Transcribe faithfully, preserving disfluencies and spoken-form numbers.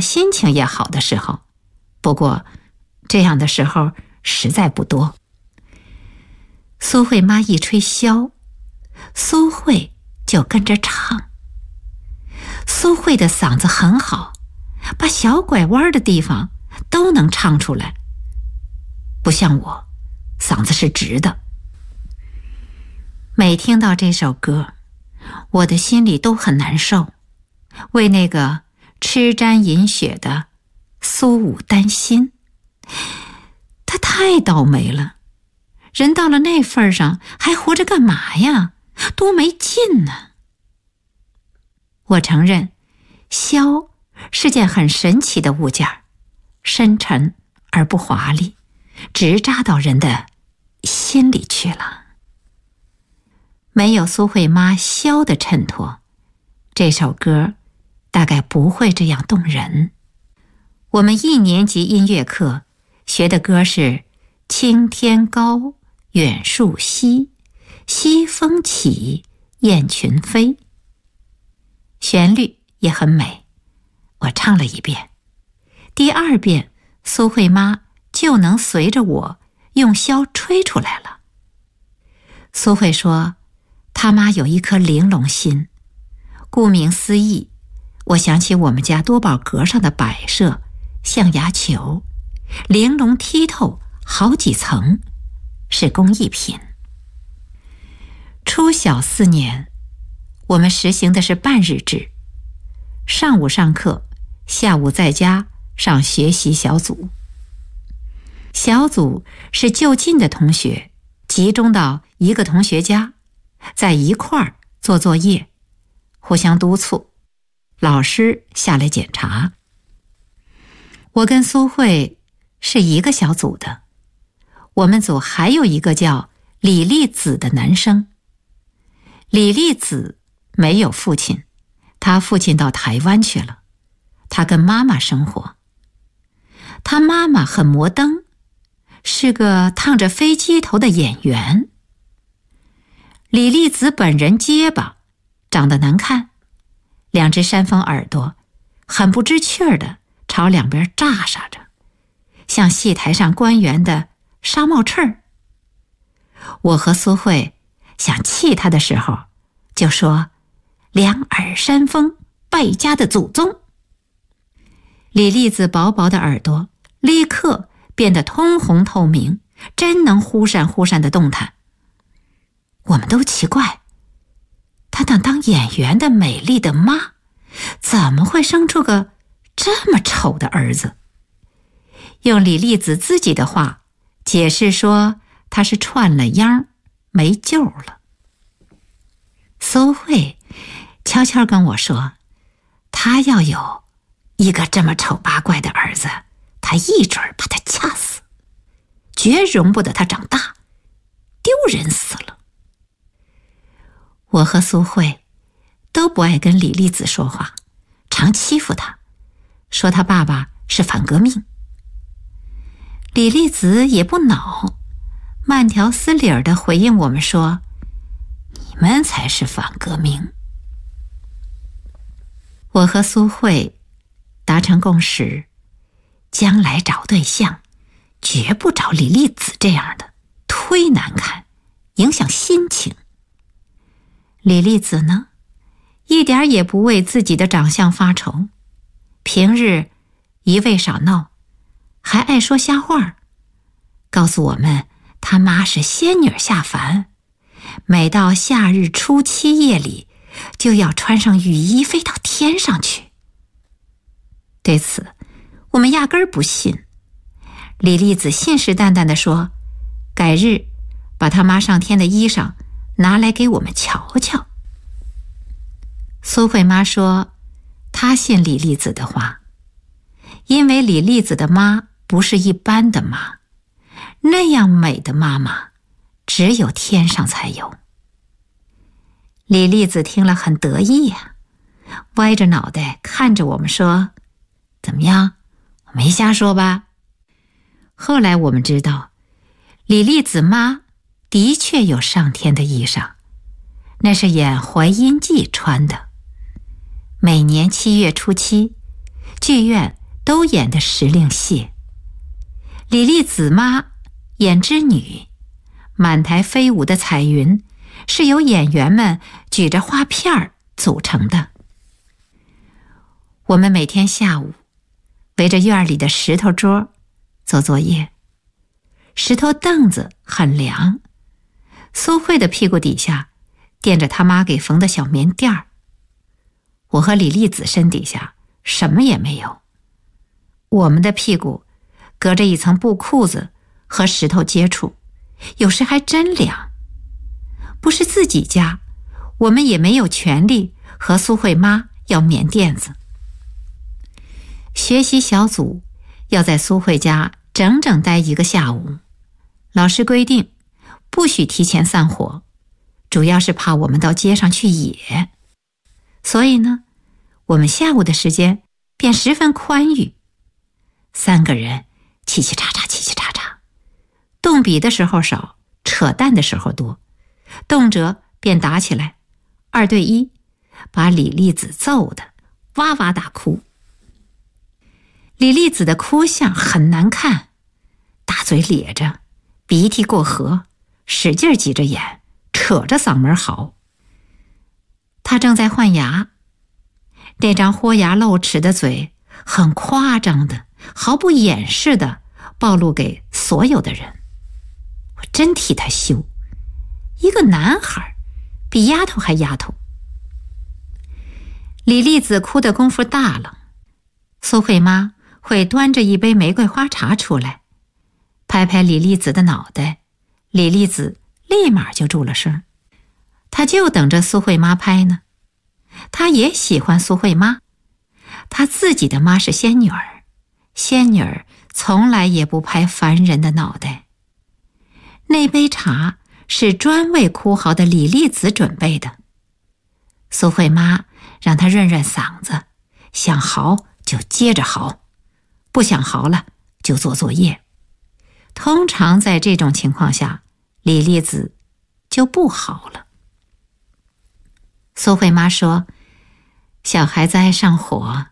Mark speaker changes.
Speaker 1: 心情也好的时候，不过这样的时候实在不多。苏慧妈一吹箫，苏慧就跟着唱。苏慧的嗓子很好，把小拐弯的地方都能唱出来，不像我，嗓子是直的。每听到这首歌，我的心里都很难受，为那个吃沾饮血的苏武担心。他太倒霉了，人到了那份上还活着干嘛呀？多没劲呢！我承认，箫是件很神奇的物件，深沉而不华丽，直扎到人的心里去了。没有苏慧妈箫的衬托，这首歌大概不会这样动人。我们一年级音乐课学的歌是青天高，远树稀，西风起，雁群飞。旋律也很美，我唱了一遍。第二遍，苏慧妈就能随着我用箫吹出来了。苏慧说，她妈有一颗玲珑心，顾名思义，我想起我们家多宝格上的摆设，象牙球，玲珑剔透，好几层，是工艺品。初小四年，我们实行的是半日制，上午上课，下午在家上学习小组。小组是就近的同学集中到一个同学家，在一块儿做作业，互相督促，老师下来检查。我跟苏慧是一个小组的，我们组还有一个叫李立子的男生。李立子没有父亲，他父亲到台湾去了，他跟妈妈生活。他妈妈很摩登，是个烫着飞机头的演员。李立子本人结巴，长得难看，两只山峰耳朵很不知趣儿的朝两边炸杀着，像戏台上官员的纱帽翅儿。我和苏慧想气他的时候，就说两耳山峰，败家的祖宗。李立子薄薄的耳朵立刻变得通红透明，真能忽闪忽闪的动弹。我们都奇怪，他那当演员的美丽的妈，怎么会生出个这么丑的儿子？用李立子自己的话解释说，他是串了秧，没救了。苏慧悄悄跟我说，他要有一个这么丑八怪的儿子，他一准把他掐死，绝容不得他长大，丢人死了。我和苏慧都不爱跟李立子说话，常欺负他，说他爸爸是反革命。李立子也不恼，慢条斯理地回应我们说，你们才是反革命。我和苏慧达成共识，将来找对象绝不找李立子这样的，忒难看，影响心情。李立子呢，一点也不为自己的长相发愁，平日一味少闹，还爱说瞎话，告诉我们他妈是仙女下凡，每到夏日初七夜里就要穿上雨衣飞到天上去。对此我们压根儿不信。李立子信誓旦旦地说，改日把他妈上天的衣裳拿来给我们瞧瞧。苏慧妈说，她信李立子的话，因为李立子的妈不是一般的妈，那样美的妈妈只有天上才有。李立子听了很得意呀、啊，歪着脑袋看着我们说，怎么样，我没瞎说吧？后来我们知道，李立子妈的确有上天的衣裳，那是演《淮阴记》穿的。每年七月初七， 剧院都演的时令戏。李丽子妈演织女，满台飞舞的彩云是由演员们举着花片组成的。我们每天下午围着院里的石头桌做作业，石头凳子很凉，苏慧的屁股底下垫着他妈给缝的小棉垫儿，我和李丽子身底下什么也没有，我们的屁股隔着一层布裤子和石头接触，有时还真凉。不是自己家，我们也没有权利和苏慧妈要棉垫子。学习小组要在苏慧家整整待一个下午，老师规定不许提前散伙，主要是怕我们到街上去野。所以呢，我们下午的时间便十分宽裕，三个人嘁嘁喳喳嘁嘁喳喳，动笔的时候少，扯淡的时候多，动辄便打起来，二对一，把李丽子揍得哇哇大哭。李丽子的哭相很难看，大嘴咧着，鼻涕过河，使劲挤着眼，扯着嗓门嚎。她正在换牙，那张豁牙露齿的嘴很夸张的，毫不掩饰的暴露给所有的人。我真替她羞，一个男孩比丫头还丫头。李丽子哭的功夫大了，苏慧妈会端着一杯玫瑰花茶出来，拍拍李丽子的脑袋，李丽子立马就住了声。她就等着苏慧妈拍呢。她也喜欢苏慧妈，她自己的妈是仙女儿，仙女儿从来也不拍凡人的脑袋。那杯茶是专为哭嚎的李丽子准备的。苏慧妈让她润润嗓子，想嚎就接着嚎，不想嚎了就做作业。通常在这种情况下，李丽子就不嚎了。苏慧妈说，小孩子爱上火，